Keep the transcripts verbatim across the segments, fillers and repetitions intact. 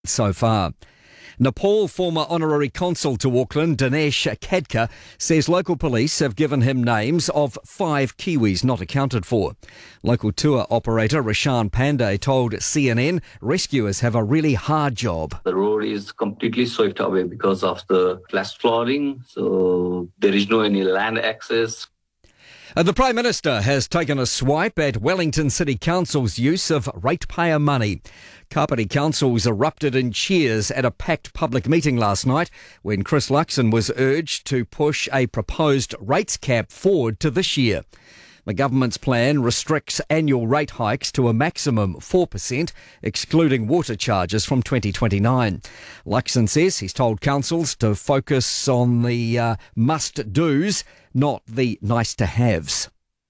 so far. Nepal former honorary consul to Auckland, Dinesh Khadka, says local police have given him names of five Kiwis not accounted for. Local tour operator Rashan Pandey told C N N rescuers have a really hard job. The road is completely swept away because of the flash flooding, so there is no any land access. Uh, The Prime Minister has taken a swipe at Wellington City Council's use of ratepayer money. Kapiti councils erupted in cheers at a packed public meeting last night when Chris Luxon was urged to push a proposed rates cap forward to this year. The government's plan restricts annual rate hikes to a maximum four percent, excluding water charges from twenty twenty-nine. Luxon says he's told councils to focus on the uh, must-dos, not the nice-to-haves.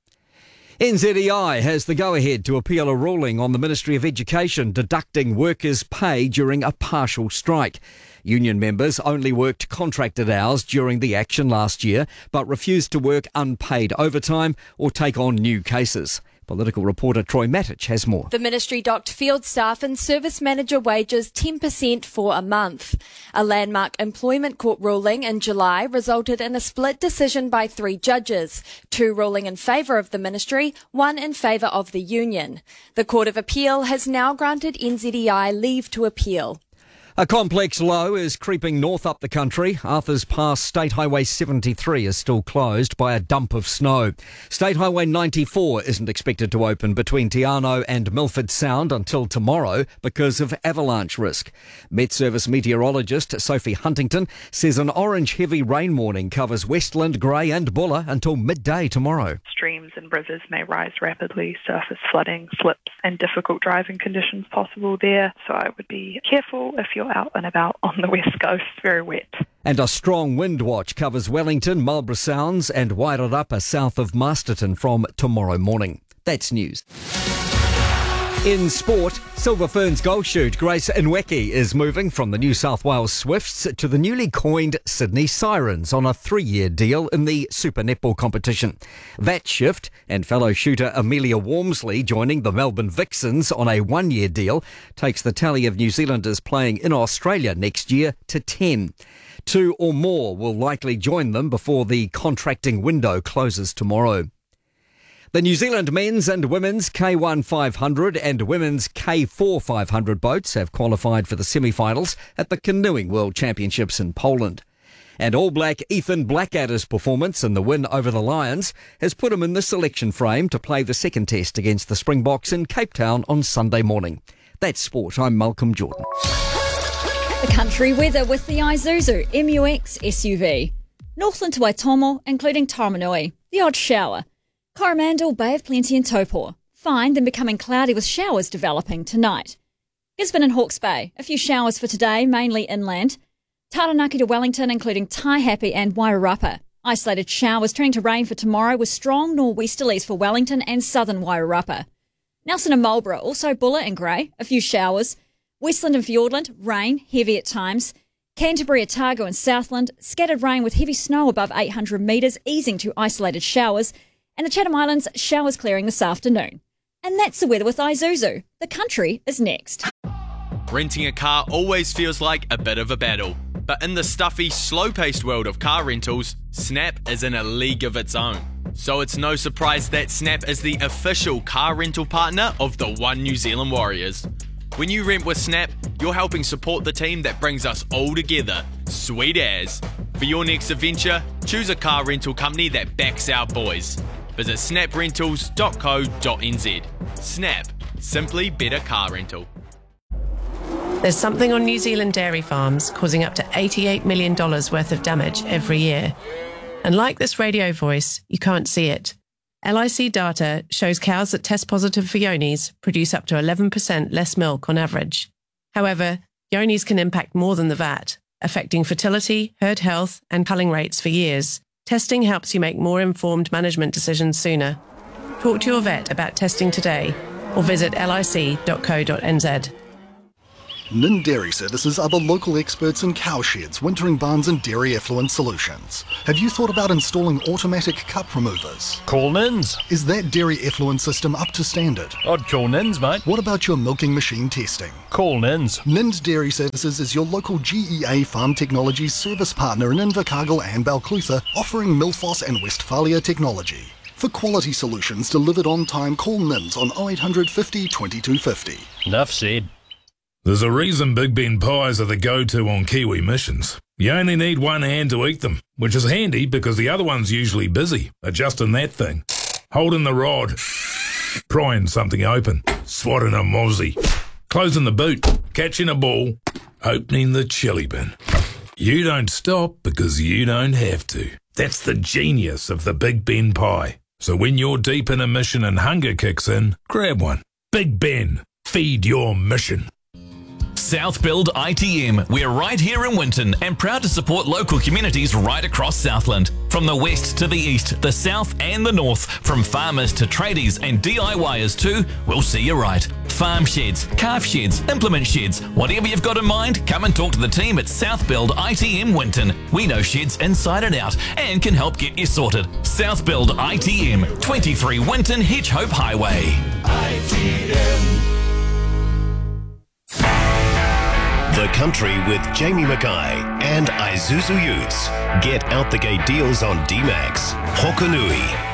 N Z E I has the go-ahead to appeal a ruling on the Ministry of Education deducting workers' pay during a partial strike. Union members only worked contracted hours during the action last year, but refused to work unpaid overtime or take on new cases. Political reporter Troy Matic has more. The ministry docked field staff and service manager wages ten percent for a month. A landmark employment court ruling in July resulted in a split decision by three judges, two ruling in favour of the ministry, one in favour of the union. The Court of Appeal has now granted N Z E I leave to appeal. A complex low is creeping north up the country. Arthurs Pass State Highway seventy-three is still closed by a dump of snow. State Highway ninety-four isn't expected to open between Te Anau and Milford Sound until tomorrow because of avalanche risk. Met Service meteorologist Sophie Huntington says an orange heavy rain warning covers Westland, Grey and Buller until midday tomorrow. Streams and rivers may rise rapidly, surface flooding, slips and difficult driving conditions possible there. So I would be careful if you're out and about on the west coast, very wet. And a strong wind watch covers Wellington, Marlborough Sounds and Wairarapa south of Masterton from tomorrow morning. That's news. In sport, Silver Ferns goal shoot Grace Nweki is moving from the New South Wales Swifts to the newly coined Sydney Sirens on a three-year deal in the Super Netball competition. That shift and fellow shooter Amelia Walmsley joining the Melbourne Vixens on a one-year deal takes the tally of New Zealanders playing in Australia next year to ten. Two or more will likely join them before the contracting window closes tomorrow. The New Zealand men's and women's K one five hundred and women's K four five hundred boats have qualified for the semi-finals at the Canoeing World Championships in Poland. And All Black Ethan Blackadder's performance in the win over the Lions has put him in the selection frame to play the second test against the Springboks in Cape Town on Sunday morning. That's sport. I'm Malcolm Jordan. The country weather with the Isuzu M U X S U V. Northland to Waitomo, including Taramanui. The odd shower. Coromandel, Bay of Plenty and Taupo. Fine, then becoming cloudy with showers developing tonight. Gisborne and Hawke's Bay. A few showers for today, mainly inland. Taranaki to Wellington, including Taihape and Wairarapa. Isolated showers turning to rain for tomorrow with strong nor'westerlies for Wellington and southern Wairarapa. Nelson and Marlborough, also Buller and Grey. A few showers. Westland and Fiordland, rain, heavy at times. Canterbury, Otago and Southland, scattered rain with heavy snow above eight hundred metres, easing to isolated showers. And the Chatham Islands, showers clearing this afternoon. And that's the weather with Isuzu. The country is next. Renting a car always feels like a bit of a battle. But in the stuffy, slow-paced world of car rentals, Snap is in a league of its own. So it's no surprise that Snap is the official car rental partner of the One New Zealand Warriors. When you rent with Snap, you're helping support the team that brings us all together. Sweet as. For your next adventure, choose a car rental company that backs our boys. Visit snap rentals dot co dot n z. Snap. Simply better car rental. There's something on New Zealand dairy farms causing up to eighty-eight million dollars worth of damage every year. And like this radio voice, you can't see it. L I C data shows cows that test positive for yonis produce up to eleven percent less milk on average. However, yonis can impact more than the V A T, affecting fertility, herd health and culling rates for years. Testing helps you make more informed management decisions sooner. Talk to your vet about testing today or visit l i c dot co dot n z. Nin Dairy Services are the local experts in cow sheds, wintering barns and dairy effluent solutions. Have you thought about installing automatic cup removers? Call Nins. Is that dairy effluent system up to standard? I'd call Nins, mate. What about your milking machine testing? Call Nins. Nins Dairy Services is your local G E A Farm Technologies service partner in Invercargill and Balclutha, offering Milfos and Westphalia technology. For quality solutions delivered on time, call Nins on oh eight hundred fifty, twenty-two fifty. Enough said. There's a reason Big Ben pies are the go-to on Kiwi missions. You only need one hand to eat them, which is handy because the other one's usually busy, adjusting that thing, holding the rod, prying something open, swatting a mozzie, closing the boot, catching a ball, opening the chili bin. You don't stop because you don't have to. That's the genius of the Big Ben pie. So when you're deep in a mission and hunger kicks in, grab one. Big Ben, feed your mission. South Build I T M. We're right here in Winton and proud to support local communities right across Southland. From the west to the east, the south and the north, from farmers to tradies and D I Y ers too, we'll see you right. Farm sheds, calf sheds, implement sheds, whatever you've got in mind, come and talk to the team at South Build I T M Winton. We know sheds inside and out and can help get you sorted. South Build I T M, twenty-three Winton Hedgehope Highway. I T M. The Country with Jamie Mackay and Isuzu Utes. Get out the gate deals on D-Max, Hokanui,